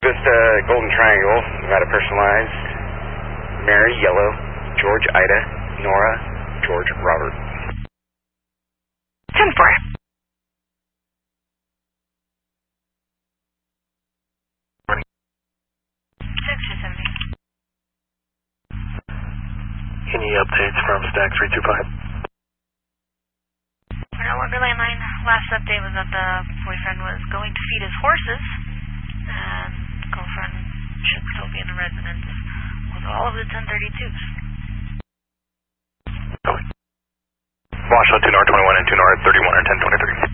with Golden Triangle. We got a personalized Mary, Yellow, George, Ida, Nora, George, Robert. 10-4. Any updates from Stack 325? Relay line. Last update was that the boyfriend was going to feed his horses, and girlfriend should still be in the residence with all of the 1032s. Wash on 2 Nor 21 and 2 Nor 31 and 1023.